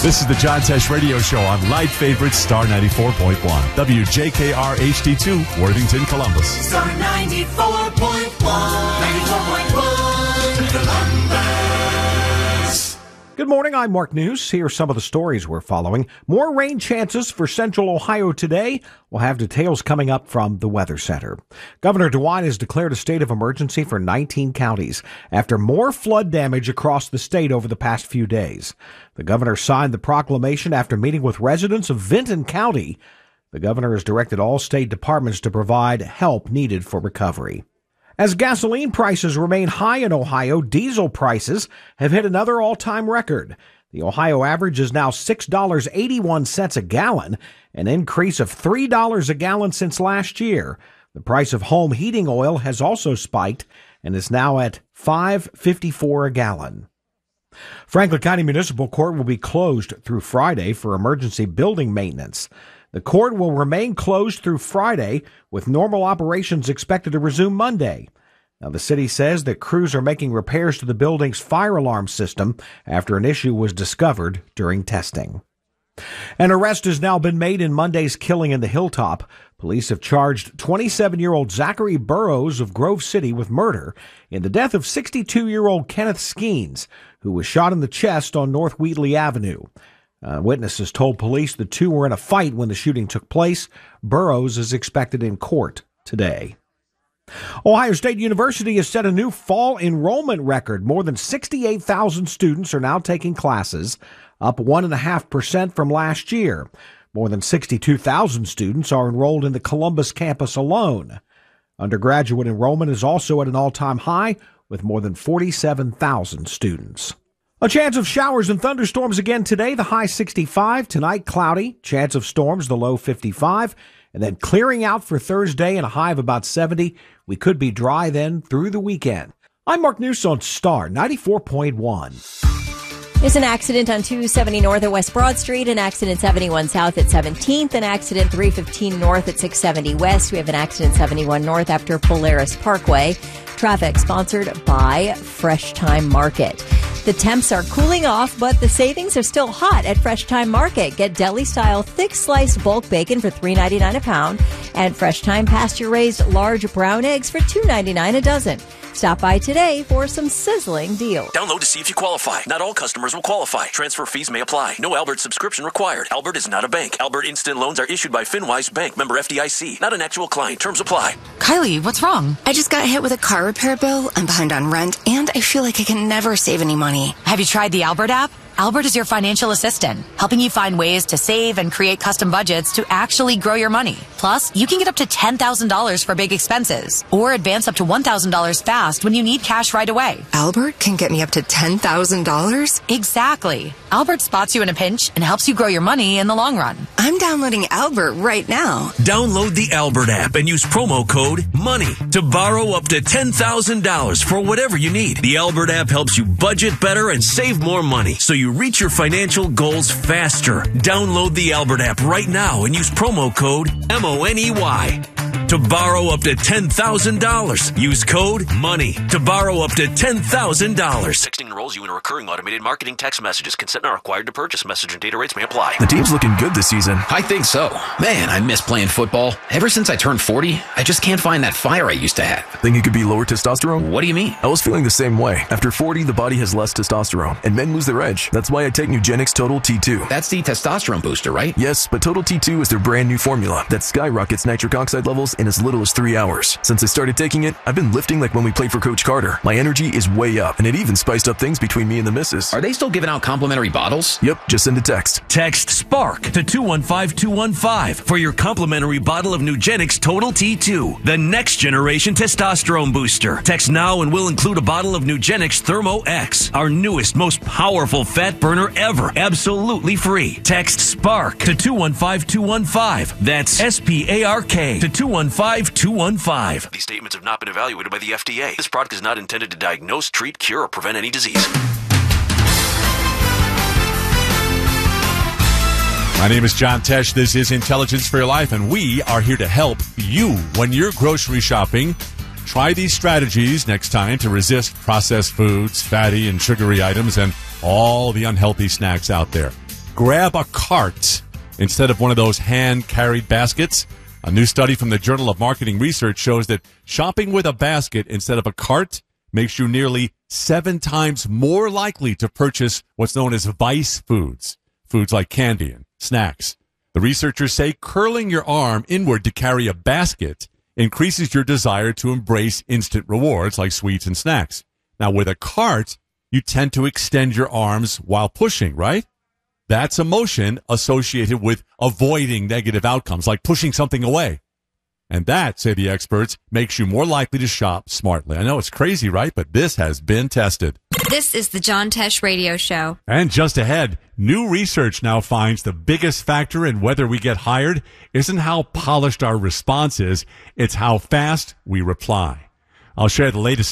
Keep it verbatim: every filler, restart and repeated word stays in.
This is the John Tesh Radio Show on Light Favorite Star ninety-four point one. W J K R H D two, Worthington, Columbus. Star ninety-four point one. ninety-four point one, Columbus. Good morning, I'm Mark News. Here are some of the stories we're following. More rain chances for central Ohio today. We'll have details coming up from the Weather Center. Governor DeWine has declared a state of emergency for nineteen counties after more flood damage across the state over the past few days. The governor signed the proclamation after meeting with residents of Vinton County. The governor has directed all state departments to provide help needed for recovery. As gasoline prices remain high in Ohio, diesel prices have hit another all-time record. The Ohio average is now six dollars and eighty-one cents a gallon, an increase of three dollars a gallon since last year. The price of home heating oil has also spiked and is now at five dollars and fifty-four cents a gallon. Franklin County Municipal Court will be closed through Friday for emergency building maintenance. The court will remain closed through Friday, with normal operations expected to resume Monday. Now, the city says that crews are making repairs to the building's fire alarm system after an issue was discovered during testing. An arrest has now been made in Monday's killing in the Hilltop. Police have charged twenty-seven-year-old Zachary Burrows of Grove City with murder in the death of sixty-two-year-old Kenneth Skeens, who was shot in the chest on North Wheatley Avenue. Uh, witnesses told police the two were in a fight when the shooting took place. Burrows is expected in court today. Ohio State University has set a new fall enrollment record. More than sixty-eight thousand students are now taking classes, up one point five percent from last year. More than sixty-two thousand students are enrolled in the Columbus campus alone. Undergraduate enrollment is also at an all-time high, with more than forty-seven thousand students. A chance of showers and thunderstorms again today, the high sixty-five. Tonight, cloudy, chance of storms, the low fifty-five. And then clearing out for Thursday and a high of about seventy. We could be dry then through the weekend. I'm Mark News on Star ninety-four point one. There's an accident on two seventy North at West Broad Street, an accident seventy-one South at seventeenth, an accident three fifteen North at six seventy West. We have an accident seventy-one North after Polaris Parkway. Traffic sponsored by Fresh Time Market. The temps are cooling off, but the savings are still hot at Fresh Time Market. Get deli-style thick sliced bulk bacon for three ninety-nine a pound and Fresh Time pasture-raised large brown eggs for two ninety-nine a dozen. Stop by today for some sizzling deals. Download to see if you qualify. Not all customers will qualify. Transfer fees may apply. No Albert subscription required. Albert is not a bank. Albert Instant Loans are issued by FinWise Bank, member F D I C. Not an actual client. Terms apply. Kylie, what's wrong? I just got hit with a car repair bill. I'm behind on rent, and I feel like I can never save any money. Have you tried the Albert app? Albert is your financial assistant, helping you find ways to save and create custom budgets to actually grow your money. Plus, you can get up to ten thousand dollars for big expenses or advance up to one thousand dollars fast when you need cash right away. Albert can get me up to ten thousand dollars? Exactly. Albert spots you in a pinch and helps you grow your money in the long run. I'm downloading Albert right now. Download the Albert app and use promo code MONEY to borrow up to ten thousand dollars for whatever you need. The Albert app helps you budget better and save more money so you reach your financial goals faster. Download the Albert app right now and use promo code M O N E Y to borrow up to ten thousand dollars. Use code MONEY to borrow up to ten thousand dollars. Texting enrolls you in a recurring automated marketing text messages. Consent not required to purchase. Message and data rates may apply. The team's looking good this season. I think so. Man, I miss playing football. Ever since I turned forty, I just can't find that fire I used to have. Think it could be lower testosterone? What do you mean? I was feeling the same way. After forty, the body has less testosterone, and men lose their edge. That's why I take Nugenix Total T two. That's the testosterone booster, right? Yes, but Total T two is their brand new formula that skyrockets nitric oxide levels in as little as three hours. Since I started taking it, I've been lifting like when we played for Coach Carter. My energy is way up, and it even spiced up things between me and the missus. Are they still giving out complimentary bottles? Yep, just send a text. Text SPARK to two one five two one five for your complimentary bottle of Nugenix Total T two, the next generation testosterone booster. Text now and we'll include a bottle of Nugenix Thermo X, our newest, most powerful fat burner ever, absolutely free. Text SPARK to two one five two one five. That's S P A R K to two one five two one five. These statements have not been evaluated by the F D A. This product is not intended to diagnose, treat, cure, or prevent any disease. My name is John Tesh. This is Intelligence for Your Life, and we are here to help you when you're grocery shopping. Try these strategies next time to resist processed foods, fatty and sugary items, and all the unhealthy snacks out there. grab a cart instead of one of those hand-carried baskets. A new study from the Journal of Marketing Research shows that shopping with a basket instead of a cart makes you nearly seven times more likely to purchase what's known as vice foods, foods like candy and snacks. The researchers say curling your arm inward to carry a basket increases your desire to embrace instant rewards like sweets and snacks. Now, with a cart, you tend to extend your arms while pushing, right? That's a motion associated with avoiding negative outcomes, like pushing something away. And that, say the experts, makes you more likely to shop smartly. I know it's crazy, right? But this has been tested. This is the John Tesh Radio Show. And just ahead, new research now finds the biggest factor in whether we get hired isn't how polished our response is, it's how fast we reply. I'll share the latest